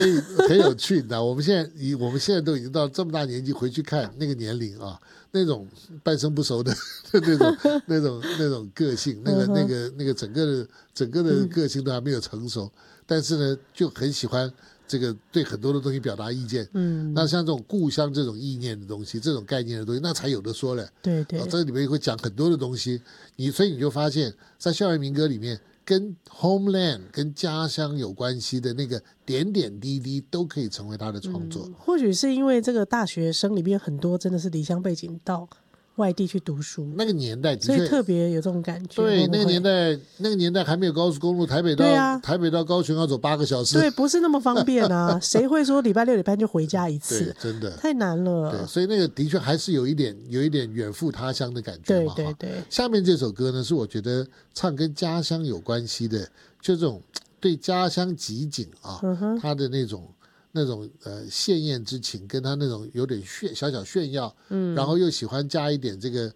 很有趣的。我们现在都已经到这么大年纪回去看那个年龄啊，那种半生不熟的那种个性，那个整个的个性都还没有成熟，但是呢就很喜欢这个对很多的东西表达意见。那像这种故乡这种意念的东西，这种概念的东西，那才有的说了。 对对， 这里面会讲很多的东西，所以你就发现，在校园民歌里面，跟 homeland 跟家乡有关系的那个点点滴滴，都可以成为他的创作。 或许是因为这个大学生里面很多真的是离乡背景到外地去读书， 那个年代的确所以特别有这种感觉。 对，那个年代还没有高速公路，台北到高雄要走8个小时， 对，不是那么方便啊。谁会说礼拜六礼拜就回家一次？ 对，真的太难了。 对，所以那个的确还是有一点远赴他乡的感觉嘛。 对。 下面这首歌呢，是我觉得唱跟家乡有关系的，就这种对家乡集锦啊，他的那种献艳之情，跟他那种有点小炫耀，然后又喜欢加一点这个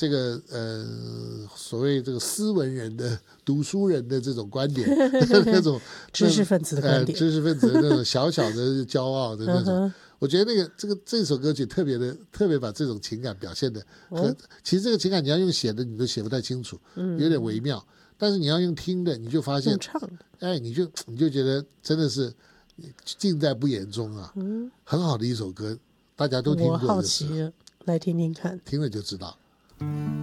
所谓这个斯文人的读书人的这种观点，那种知识分子的观点， 知识分子的那种小小的骄傲的那种。我觉得这首歌曲特别把这种情感表现的，其实这个情感你要用写的你都写不太清楚，有点微妙。但是你要用听的，你就发现，你就觉得真的是尽在不言中啊，很好的一首歌，大家都听过。 我好奇了，来听听看， 听了就知道。